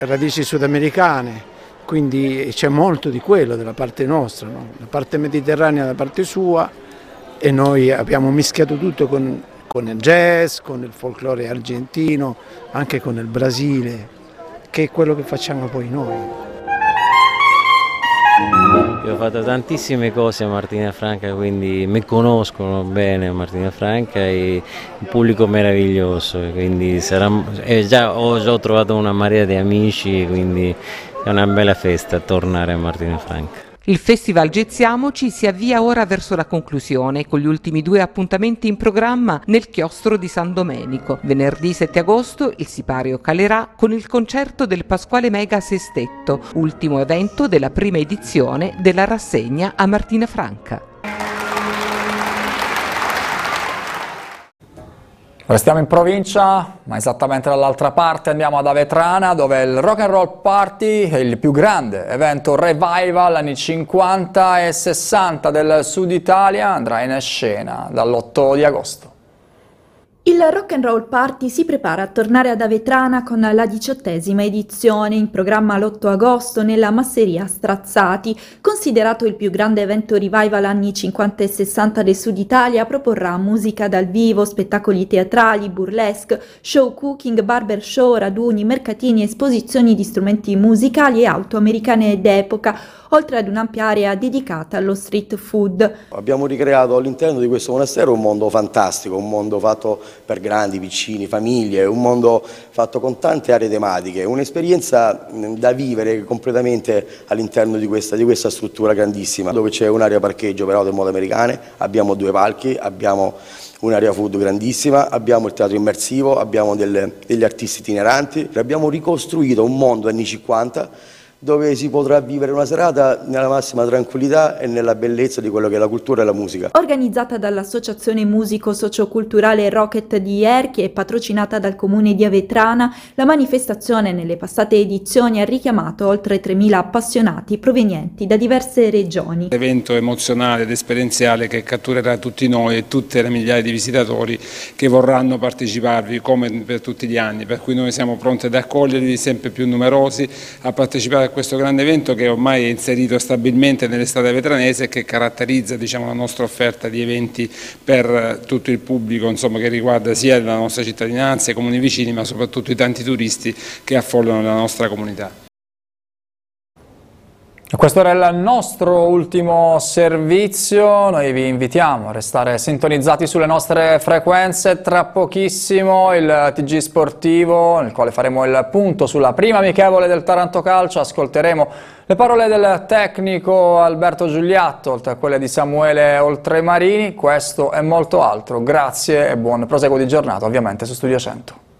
radici sudamericane, quindi c'è molto di quello dalla parte nostra, no? La parte mediterranea da parte sua, e noi abbiamo mischiato tutto con il jazz, con il folklore argentino, anche con il Brasile, che è quello che facciamo poi noi. Io ho fatto tantissime cose a Martina Franca, quindi mi conoscono bene a Martina Franca e un pubblico meraviglioso, quindi ho già trovato una marea di amici, quindi è una bella festa tornare a Martina Franca. Il Festival Jazziamoci si avvia ora verso la conclusione, con gli ultimi 2 appuntamenti in programma nel chiostro di San Domenico. Venerdì 7 agosto il sipario calerà con il concerto del Pasquale Mega Sestetto, ultimo evento della prima edizione della rassegna a Martina Franca. Restiamo in provincia, ma esattamente dall'altra parte andiamo ad Avetrana, dove il Rock and Roll Party è il più grande evento revival anni 50 e 60 del Sud Italia, andrà in scena dall'8 di agosto. Il Rock and Roll Party si prepara a tornare ad Avetrana con la 18ª edizione, in programma l'8 agosto nella Masseria Strazzati. Considerato il più grande evento revival anni 50 e 60 del Sud Italia, proporrà musica dal vivo, spettacoli teatrali, burlesque, show cooking, barber show, raduni, mercatini, esposizioni di strumenti musicali e auto americane d'epoca, oltre ad un'ampia area dedicata allo street food. Abbiamo ricreato all'interno di questo monastero un mondo fantastico, un mondo fatto per grandi, piccini, famiglie, un mondo fatto con tante aree tematiche, un'esperienza da vivere completamente all'interno di questa struttura grandissima, dove c'è un'area parcheggio per auto e moto americane, abbiamo 2 palchi, abbiamo un'area food grandissima, abbiamo il teatro immersivo, abbiamo degli artisti itineranti, abbiamo ricostruito un mondo anni 50 dove si potrà vivere una serata nella massima tranquillità e nella bellezza di quello che è la cultura e la musica. Organizzata dall'Associazione Musico-Socioculturale Rocket di Erchi e patrocinata dal Comune di Avetrana, la manifestazione nelle passate edizioni ha richiamato oltre 3.000 appassionati provenienti da diverse regioni. Evento emozionale ed esperienziale che catturerà tutti noi e tutte le migliaia di visitatori che vorranno parteciparvi come per tutti gli anni, per cui noi siamo pronti ad accoglierli sempre più numerosi, a partecipare a questo grande evento che ormai è inserito stabilmente nell'estate avetranese e che caratterizza, diciamo, la nostra offerta di eventi per tutto il pubblico, insomma, che riguarda sia la nostra cittadinanza, i comuni vicini, ma soprattutto i tanti turisti che affollano la nostra comunità. Questo era il nostro ultimo servizio, noi vi invitiamo a restare sintonizzati sulle nostre frequenze, tra pochissimo il TG Sportivo nel quale faremo il punto sulla prima amichevole del Taranto Calcio, ascolteremo le parole del tecnico Alberto Giuliatto, oltre a quelle di Samuele Oltremarini, questo e molto altro, grazie e buon proseguo di giornata ovviamente su Studio 100.